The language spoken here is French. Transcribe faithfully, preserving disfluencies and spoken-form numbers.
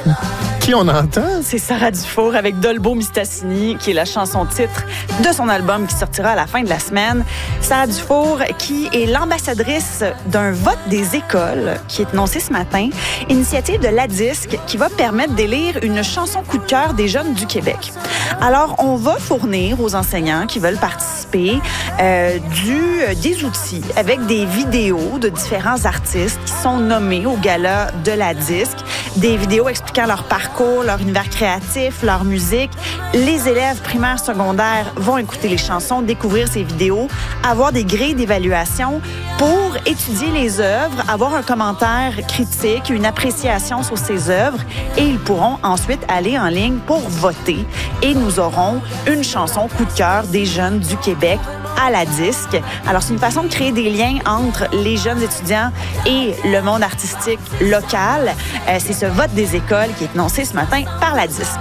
Qui on entend? C'est Sarah Dufour avec Dolbo Mistassini, qui est la chanson-titre de son album qui sortira à la fin de la semaine. Sarah Dufour, qui est l'ambassadrice d'un vote des écoles, qui est annoncé ce matin, initiative de la Disque, qui va permettre d'élire une chanson coup de cœur des jeunes du Québec. Alors, on va fournir aux enseignants qui veulent participer euh, du, euh, des outils avec des vidéos de différents artistes qui sont nommés au gala de la Disque, des vidéos expliquant leur parcours, leur univers créatif, leur musique. Les élèves primaires, secondaires vont écouter les chansons, découvrir ces vidéos, avoir des grilles d'évaluation pour étudier les œuvres, avoir un commentaire critique, une appréciation sur ces œuvres et ils pourront ensuite aller en ligne pour voter. Et nous aurons une chanson coup de cœur des jeunes du Québec à la Disque. Alors, c'est une façon de créer des liens entre les jeunes étudiants et le monde artistique local. Euh, c'est ce vote des écoles qui est annoncé ce matin par la Disque.